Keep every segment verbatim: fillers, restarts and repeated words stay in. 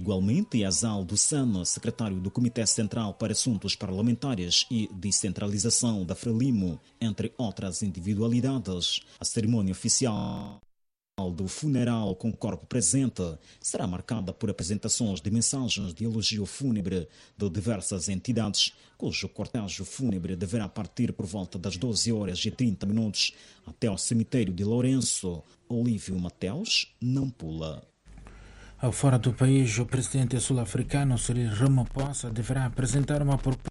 Igualmente, Azal Dussana, secretário do Comitê Central para Assuntos Parlamentares e Descentralização da Frelimo, entre outras individualidades. A cerimônia oficial do funeral com corpo presente será marcada por apresentações de mensagens de elogio fúnebre de diversas entidades, cujo cortejo fúnebre deverá partir por volta das doze horas e trinta minutos até ao cemitério de Lourenço. Olívio Mateus, Nampula. Fora do país, o presidente sul-africano Cyril Ramaphosa deverá apresentar uma proposta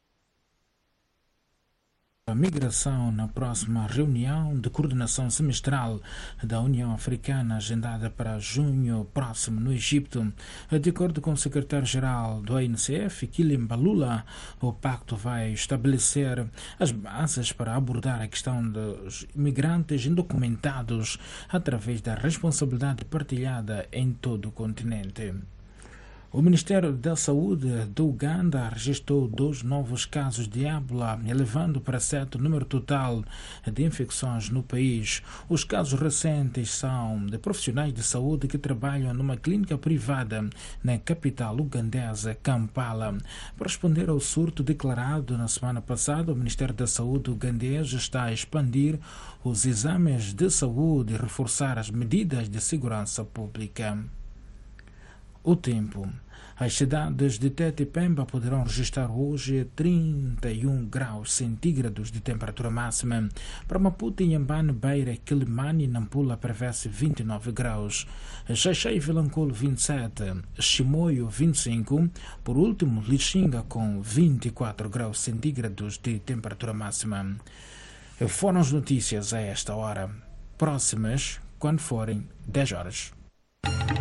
a migração na próxima reunião de coordenação semestral da União Africana, agendada para junho próximo no Egito. De acordo com o secretário-geral do A N C F, Kili Mbalula, o pacto vai estabelecer as bases para abordar a questão dos imigrantes indocumentados através da responsabilidade partilhada em todo o continente. O Ministério da Saúde do Uganda registrou dois novos casos de ébola, elevando para sete o número total de infecções no país. Os casos recentes são de profissionais de saúde que trabalham numa clínica privada na capital ugandesa, Kampala. Para responder ao surto declarado na semana passada, o Ministério da Saúde ugandês está a expandir os exames de saúde e reforçar as medidas de segurança pública. O tempo. As cidades de Tete e Pemba poderão registrar hoje trinta e um graus centígrados de temperatura máxima. Para Maputo, Inhambane, Beira, Quilimane e Nampula prevê-se vinte e nove graus. Xaixai e Vilanculo vinte e sete, Chimoio vinte e cinco, por último Lixinga com vinte e quatro graus centígrados de temperatura máxima. Foram as notícias a esta hora. Próximas quando forem dez horas.